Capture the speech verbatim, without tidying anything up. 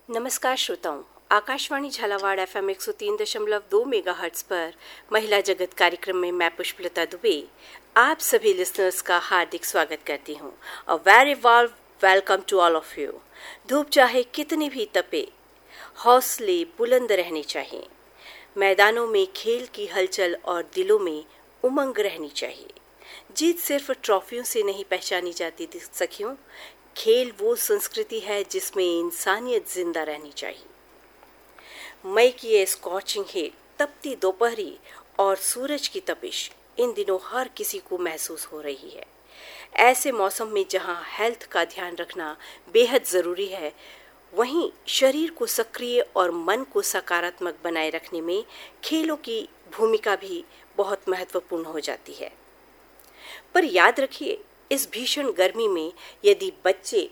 नमस्कार श्रोताओं, Akashvani Jhalawar F M एक सौ तीन दशमलव दो मेगा हर्ट्ज पर महिला जगत कार्यक्रम में मैं पुष्पलता दुबे आप सभी लिसनर्स का हार्दिक स्वागत करती हूँ। A very warm welcome to all of you. धूप चाहे कितनी भी तपे, हौसले बुलंद रहने चाहिए। मैदानों में खेल की हलचल और दिलों में उमंग रहनी चाहिए। जीत सिर्फ ट्रॉफियों से नहीं पहचानी जाती सखियों, खेल वो संस्कृति है जिसमें इंसानियत जिंदा रहनी चाहिए। मई की ये स्कॉचिंग हीट, तपती दोपहरी और सूरज की तपिश इन दिनों हर किसी को महसूस हो रही है। ऐसे मौसम में जहां हेल्थ का ध्यान रखना बेहद ज़रूरी है, वहीं शरीर को सक्रिय और मन को सकारात्मक बनाए रखने में खेलों की भूमिका भी बहुत महत्वपूर्ण हो जाती है। पर याद रखिए, इस भीषण गर्मी में यदि बच्चे